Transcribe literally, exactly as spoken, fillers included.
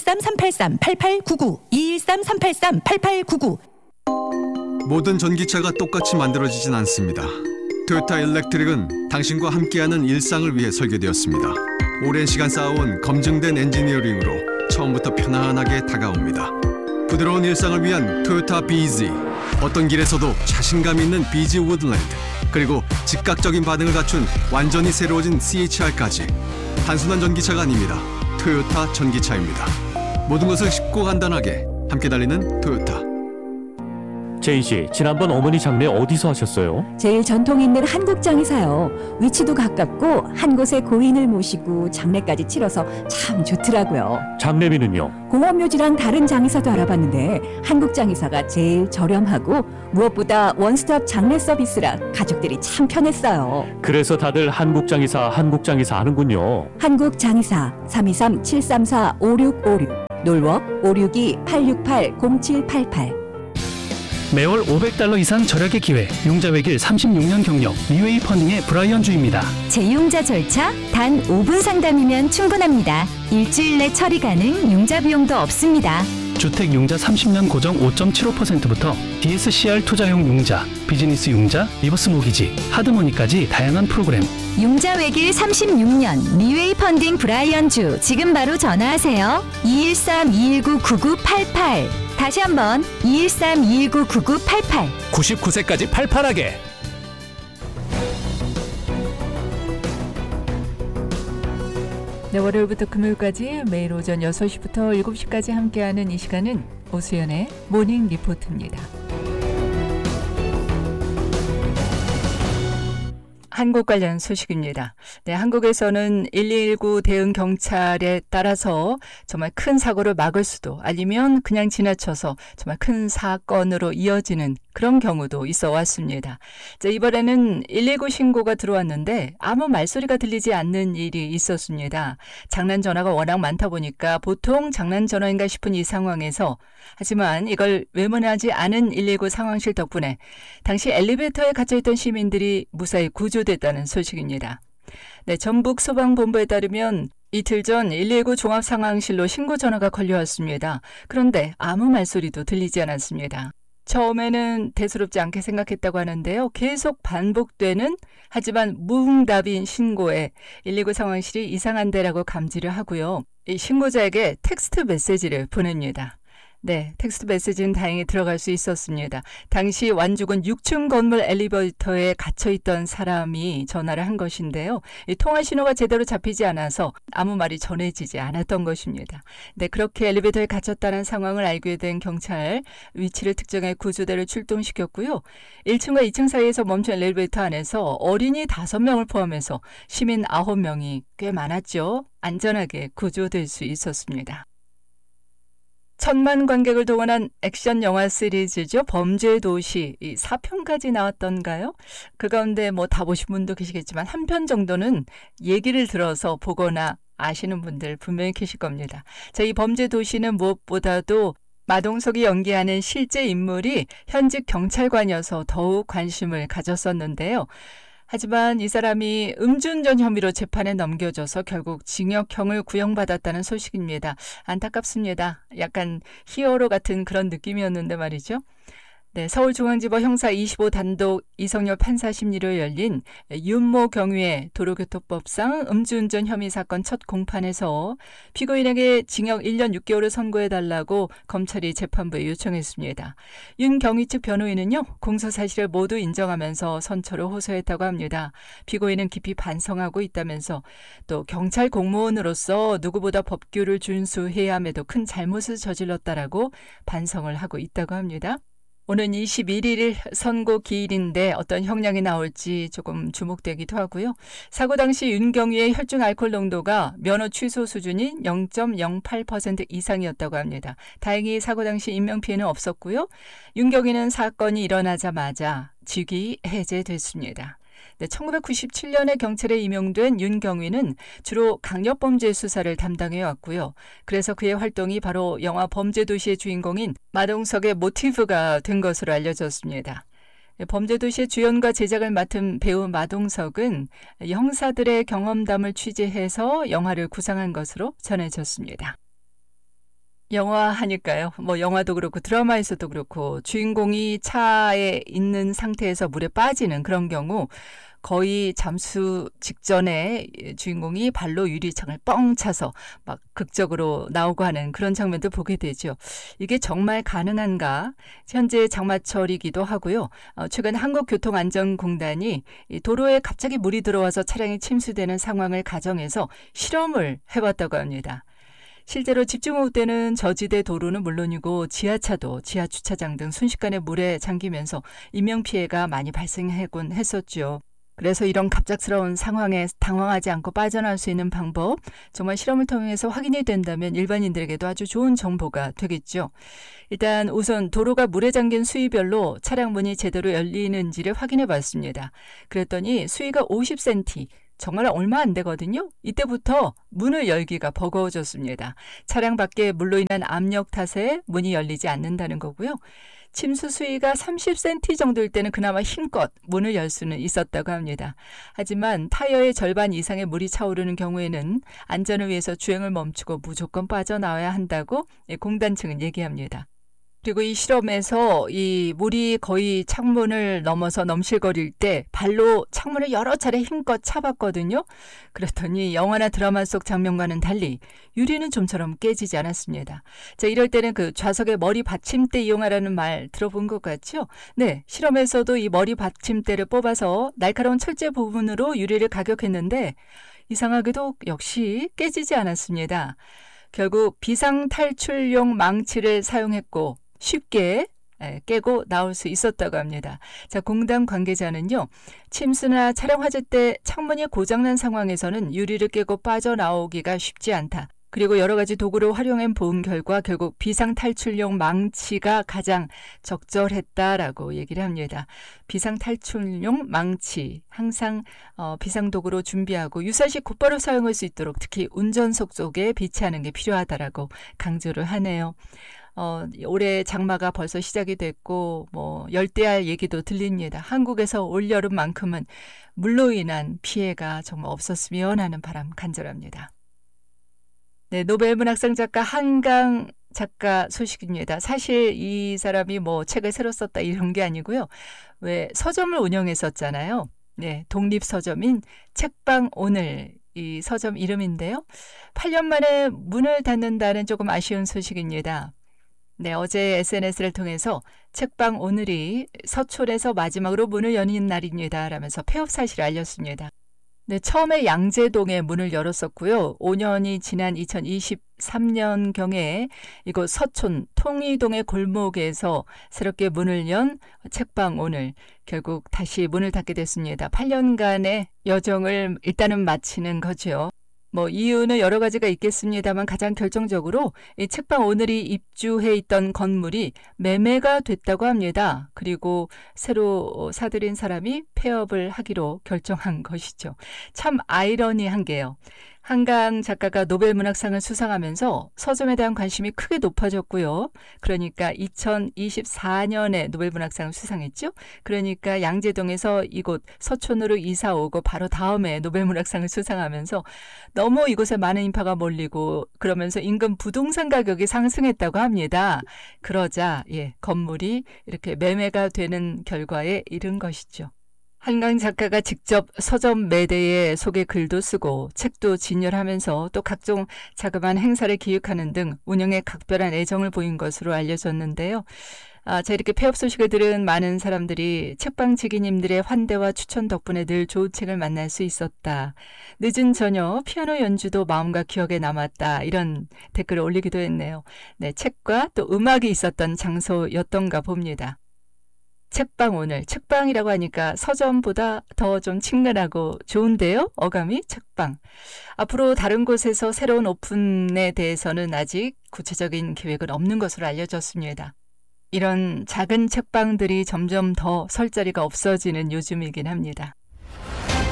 이일삼 삼팔삼 팔팔구구 이일삼 삼팔삼 팔팔구구. 모든 전기차가 똑같이 만들어지진 않습니다. 토요타 일렉트릭은 당신과 함께하는 일상을 위해 설계되었습니다. 오랜 시간 쌓아온 검증된 엔지니어링으로 처음부터 편안하게 다가옵니다. 부드러운 일상을 위한 토요타 비지. 어떤 길에서도 자신감 있는 비지 우드랜드. 그리고 즉각적인 반응을 갖춘 완전히 새로워진 씨에이치알까지. 단순한 전기차가 아닙니다. 토요타 전기차입니다. 모든 것을 쉽고 간단하게 함께 달리는 토요타. 제인 씨, 지난번 어머니 장례 어디서 하셨어요? 제일 전통 있는 한국장에서요. 위치도 가깝고 한 곳에 고인을 모시고 장례까지 치러서 참 좋더라고요. 장례비는요? 공업묘지랑 다른 장의사도 알아봤는데 한국장의사가 제일 저렴하고 무엇보다 원스톱 장례 서비스라 가족들이 참 편했어요. 그래서 다들 한국장의사, 한국장의사 하는군요. 한국장의사 삼이삼 칠삼사 오육오육 놀워 오육이 팔육팔 공칠팔팔. 매월 오백 달러 이상 절약의 기회, 융자 외길 삼십육 년 경력, 리웨이 펀딩의 브라이언 주입니다. 재융자 절차 단 오 분 상담이면 충분합니다. 일주일 내 처리 가능, 융자 비용도 없습니다. 주택 융자 삼십 년 고정 오 점 칠오 퍼센트부터 디에스씨알 투자용 융자, 비즈니스 융자, 리버스 모기지, 하드머니까지 다양한 프로그램. 융자 외길 삼십육 년 리웨이 펀딩 브라이언 주. 지금 바로 전화하세요. 이일삼 이일구 구구팔팔. 다시 한번 이일삼 이일구 구구팔팔. 구십구 세까지 팔팔하게. 네, 월요일부터 금요일까지 매일 오전 여섯 시부터 일곱 시까지 함께하는 이 시간은 오수연의 모닝 리포트입니다. 한국 관련 소식입니다. 네, 한국에서는 일일구 대응 경찰에 따라서 정말 큰 사고를 막을 수도 아니면 그냥 지나쳐서 정말 큰 사건으로 이어지는 그런 경우도 있어 왔습니다. 자, 이번에는 일일구 신고가 들어왔는데 아무 말소리가 들리지 않는 일이 있었습니다. 장난 전화가 워낙 많다 보니까 보통 장난 전화인가 싶은 이 상황에서 하지만 이걸 외면하지 않은 일일구 상황실 덕분에 당시 엘리베이터에 갇혀있던 시민들이 무사히 구조됐다는 소식입니다. 네, 전북 소방본부에 따르면 이틀 전 일일구 종합상황실로 신고 전화가 걸려왔습니다. 그런데 아무 말소리도 들리지 않았습니다. 처음에는 대수롭지 않게 생각했다고 하는데요. 계속 반복되는 하지만 무응답인 신고에 일일구 상황실이 이상한데라고 감지를 하고요. 이 신고자에게 텍스트 메시지를 보냅니다. 네, 텍스트 메시지는 다행히 들어갈 수 있었습니다. 당시 완주군 육 층 건물 엘리베이터에 갇혀있던 사람이 전화를 한 것인데요. 이 통화 신호가 제대로 잡히지 않아서 아무 말이 전해지지 않았던 것입니다. 네, 그렇게 엘리베이터에 갇혔다는 상황을 알게 된 경찰, 위치를 특정해 구조대를 출동시켰고요. 일 층과 이 층 사이에서 멈춘 엘리베이터 안에서 어린이 다섯 명을 포함해서 시민 아홉 명이 꽤 많았죠. 안전하게 구조될 수 있었습니다. 천만 관객을 동원한 액션 영화 시리즈죠. 범죄의 도시, 이 사 편까지 나왔던가요? 그 가운데 뭐 다 보신 분도 계시겠지만 한 편 정도는 얘기를 들어서 보거나 아시는 분들 분명히 계실 겁니다. 자, 이 범죄 도시는 무엇보다도 마동석이 연기하는 실제 인물이 현직 경찰관이어서 더욱 관심을 가졌었는데요. 하지만 이 사람이 음주운전 혐의로 재판에 넘겨져서 결국 징역형을 구형받았다는 소식입니다. 안타깝습니다. 약간 히어로 같은 그런 느낌이었는데 말이죠. 네, 서울중앙지법 형사 이십오 단독 이성열 판사 심리로 열린 윤모 경위의 도로교통법상 음주운전 혐의 사건 첫 공판에서 피고인에게 징역 일 년 육 개월을 선고해달라고 검찰이 재판부에 요청했습니다. 윤 경위 측 변호인은요, 공소 사실을 모두 인정하면서 선처를 호소했다고 합니다. 피고인은 깊이 반성하고 있다면서 또 경찰 공무원으로서 누구보다 법규를 준수해야 함에도 큰 잘못을 저질렀다라고 반성을 하고 있다고 합니다. 오는 이십일 일 선고 기일인데 어떤 형량이 나올지 조금 주목되기도 하고요. 사고 당시 윤경위의 혈중 알코올 농도가 면허 취소 수준인 영 점 영팔 퍼센트 이상이었다고 합니다. 다행히 사고 당시 인명피해는 없었고요. 윤경위는 사건이 일어나자마자 직위 해제됐습니다. 네, 천구백구십칠 년에 경찰에 임용된 윤경위는 주로 강력범죄 수사를 담당해 왔고요. 그래서 그의 활동이 바로 영화 범죄도시의 주인공인 마동석의 모티브가 된 것으로 알려졌습니다. 범죄도시의 주연과 제작을 맡은 배우 마동석은 형사들의 경험담을 취재해서 영화를 구상한 것으로 전해졌습니다. 영화 하니까요. 뭐 영화도 그렇고 드라마에서도 그렇고 주인공이 차에 있는 상태에서 물에 빠지는 그런 경우 거의 잠수 직전에 주인공이 발로 유리창을 뻥 차서 막 극적으로 나오고 하는 그런 장면도 보게 되죠. 이게 정말 가능한가? 현재 장마철이기도 하고요. 어, 최근 한국교통안전공단이 이 도로에 갑자기 물이 들어와서 차량이 침수되는 상황을 가정해서 실험을 해봤다고 합니다. 실제로 집중호우 때는 저지대 도로는 물론이고 지하차도, 지하주차장 등 순식간에 물에 잠기면서 인명피해가 많이 발생하곤 했었죠. 그래서 이런 갑작스러운 상황에 당황하지 않고 빠져나올 수 있는 방법, 정말 실험을 통해서 확인이 된다면 일반인들에게도 아주 좋은 정보가 되겠죠. 일단 우선 도로가 물에 잠긴 수위별로 차량 문이 제대로 열리는지를 확인해 봤습니다. 그랬더니 수위가 오십 센티미터, 정말 얼마 안 되거든요. 이때부터 문을 열기가 버거워졌습니다. 차량 밖에 물로 인한 압력 탓에 문이 열리지 않는다는 거고요. 침수 수위가 삼십 센티미터 정도일 때는 그나마 힘껏 문을 열 수는 있었다고 합니다. 하지만 타이어의 절반 이상의 물이 차오르는 경우에는 안전을 위해서 주행을 멈추고 무조건 빠져나와야 한다고 공단 측은 얘기합니다. 그리고 이 실험에서 이 물이 거의 창문을 넘어서 넘실거릴 때 발로 창문을 여러 차례 힘껏 차봤거든요. 그랬더니 영화나 드라마 속 장면과는 달리 유리는 좀처럼 깨지지 않았습니다. 자, 이럴 때는 그 좌석의 머리 받침대 이용하라는 말 들어본 것 같죠? 네, 실험에서도 이 머리 받침대를 뽑아서 날카로운 철제 부분으로 유리를 가격했는데 이상하게도 역시 깨지지 않았습니다. 결국 비상탈출용 망치를 사용했고 쉽게 깨고 나올 수 있었다고 합니다. 자, 공단 관계자는요, 침수나 차량 화재 때 창문이 고장난 상황에서는 유리를 깨고 빠져나오기가 쉽지 않다. 그리고 여러 가지 도구를 활용해 본 결과 결국 비상탈출용 망치가 가장 적절했다라고 얘기를 합니다. 비상탈출용 망치, 항상 어, 비상도구로 준비하고 유사시 곧바로 사용할 수 있도록 특히 운전석 쪽에 비치하는 게 필요하다라고 강조를 하네요. 어, 올해 장마가 벌써 시작이 됐고 뭐 열대야 얘기도 들립니다. 한국에서 올여름만큼은 물로 인한 피해가 정말 없었으면 하는 바람 간절합니다. 네, 노벨문학상 작가 한강 작가 소식입니다. 사실 이 사람이 뭐 책을 새로 썼다 이런 게 아니고요. 왜 서점을 운영했었잖아요. 네, 독립서점인 책방오늘 이 서점 이름인데요. 팔 년 만에 문을 닫는다는 조금 아쉬운 소식입니다. 네, 어제 에스엔에스를 통해서 책방오늘이 서촌에서 마지막으로 문을 여는 날입니다 라면서 폐업 사실을 알렸습니다. 네, 처음에 양재동에 문을 열었었고요. 오 년이 지난 이천이십삼 년경에 이곳 서촌 통이동의 골목에서 새롭게 문을 연 책방오늘, 결국 다시 문을 닫게 됐습니다. 팔 년간의 여정을 일단은 마치는 거죠. 뭐 이유는 여러 가지가 있겠습니다만 가장 결정적으로 이 책방오늘이 입주해 있던 건물이 매매가 됐다고 합니다. 그리고 새로 사들인 사람이 폐업을 하기로 결정한 것이죠. 참 아이러니한 게요. 한강 작가가 노벨문학상을 수상하면서 서점에 대한 관심이 크게 높아졌고요. 그러니까 이천이십사 년에 노벨문학상을 수상했죠. 그러니까 양재동에서 이곳 서촌으로 이사 오고 바로 다음에 노벨문학상을 수상하면서 너무 이곳에 많은 인파가 몰리고 그러면서 인근 부동산 가격이 상승했다고 합니다. 그러자 예, 건물이 이렇게 매매가 되는 결과에 이른 것이죠. 한강 작가가 직접 서점 매대에 소개 글도 쓰고 책도 진열하면서 또 각종 자그마한 행사를 기획하는 등 운영에 각별한 애정을 보인 것으로 알려졌는데요. 아, 자, 이렇게 폐업 소식을 들은 많은 사람들이 책방 지기님들의 환대와 추천 덕분에 늘 좋은 책을 만날 수 있었다. 늦은 저녁 피아노 연주도 마음과 기억에 남았다. 이런 댓글을 올리기도 했네요. 네, 책과 또 음악이 있었던 장소였던가 봅니다. 책방오늘, 책방이라고 하니까 서점보다 더 좀 친근하고 좋은데요? 어감이 책방. 앞으로 다른 곳에서 새로운 오픈에 대해서는 아직 구체적인 계획은 없는 것으로 알려졌습니다. 이런 작은 책방들이 점점 더 설 자리가 없어지는 요즘이긴 합니다.